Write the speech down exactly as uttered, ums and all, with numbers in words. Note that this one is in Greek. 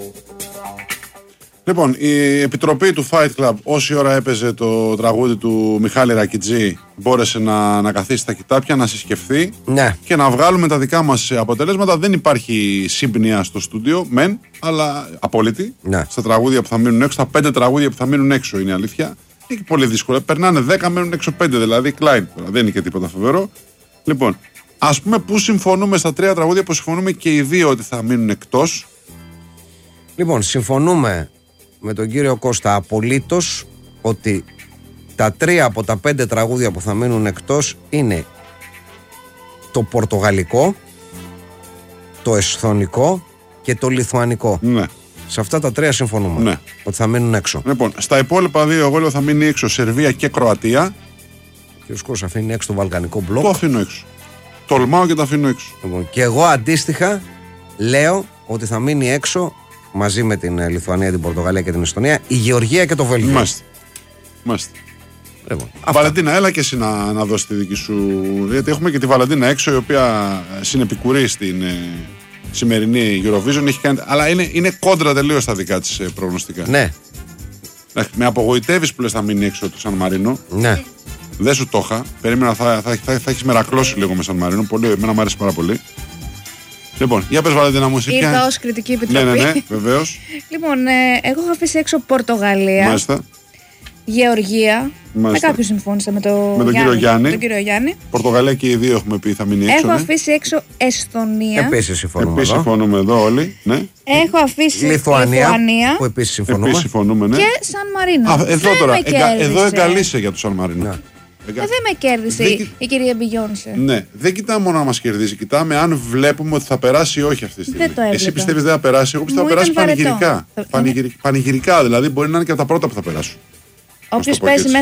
Λοιπόν, η επιτροπή του Fight Club, όση ώρα έπαιζε το τραγούδι του Μιχάλη Ρακιτζή, μπόρεσε να, να καθίσει στα κοιτάπια, να συσκεφθεί ναι. και να βγάλουμε τα δικά μας αποτελέσματα. Δεν υπάρχει σύμπνοια στο στούντιο, μεν, αλλά απόλυτη. Ναι. Στα τραγούδια που θα μείνουν έξω, τα πέντε τραγούδια που θα μείνουν έξω είναι αλήθεια. Είναι πολύ δύσκολο. Περνάνε δέκα, μένουν έξω πέντε, δηλαδή Klein. Δεν είναι και τίποτα φοβερό. Λοιπόν, ας πούμε πού συμφωνούμε στα τρία τραγούδια που συμφωνούμε και οι δύο ότι θα μείνουν εκτός. Λοιπόν, συμφωνούμε με τον κύριο Κώστα απολύτως ότι τα τρία από τα πέντε τραγούδια που θα μείνουν εκτός είναι το πορτογαλικό, το εσθονικό και το λιθουανικό. Ναι. Σε αυτά τα τρία συμφωνούμε. Ναι. Ότι θα μείνουν έξω. Λοιπόν, στα υπόλοιπα δύο εγώ λέω θα μείνει έξω Σερβία και Κροατία. Ο κ. Κώστας αφήνει έξω το βαλκανικό μπλοκ. Το αφήνω έξω. Τολμάω και το αφήνω έξω. Λοιπόν, και εγώ αντίστοιχα λέω ότι θα μείνει έξω μαζί με την Λιθουανία, την Πορτογαλία και την Εστονία η Γεωργία και το Βέλγιο. Μάστε. Μάστε. Λοιπόν, Βαλεντίνα, έλα και εσύ να, να δώσει τη δική σου. Γιατί έχουμε και τη Βαλεντίνα έξω, η οποία συνεπικουρεί στην ε, σημερινή Eurovision. Έχει κάνει, αλλά είναι, είναι κόντρα τελείως τα δικά της ε, προγνωστικά. Ναι. Ε, με απογοητεύεις που λες θα μείνει έξω το Σαν Μαρίνο. Ναι. Δεν σου το είχα. Περίμενα θα, θα, θα, θα έχεις μερακλώσει λίγο με Σαν Μαρίνο. Πολύ, εμένα μου αρέσει πάρα πολύ. Λοιπόν, για πες Βαλεντίνα μου, εσύ ήρθα ως κριτική επιτροπή. Ναι, ναι, ναι, βεβαίως. Λοιπόν, ε, εγώ έχω αφήσει έξω Πορτογαλία. Μάλιστα. Γεωργία. Μάλιστα. Με κάποιους συμφώνησα, με, το με τον, Γιάννη, κύριο Γιάννη. τον κύριο Γιάννη. Πορτογαλία και οι δύο έχουμε πει θα μείνει έξω. Έχω ναι. αφήσει έξω Εσθονία. Επίσης συμφωνούμε. Επίσης εδώ. συμφωνούμε εδώ όλοι. Ναι. Έχω αφήσει Λιθουανία, Λιθουανία. Που επίσης συμφωνούμε. Επίσης συμφωνούμε, ναι. Και Σαν Μαρίνο. Α, εδώ δεν τώρα, με εγκα, κέρδισε. εδώ εγκαλείσαι για το Σαν Μαρίνο. Ναι. Εγκα... Ε, δεν με κέρδισε Δεν... η, η κυρία Μπιγιόνσε. Ναι, δεν κοιτάμε μόνο να μας κερδίζει. Κοιτάμε αν βλέπουμε ότι θα περάσει ή όχι αυτή τη στιγμή. Δεν το έβλεπα. Εσύ πιστεύεις δεν θα περάσει. Εγώ πιστεύω Μου θα περάσει ήταν βαρετό. πανηγυρικά. Θα- Πανηγυρι... Πανηγυρικά, δηλαδή μπορεί να είναι και από τα πρώτα που θα περάσουν. Όποιος το πω παίζει έτσι.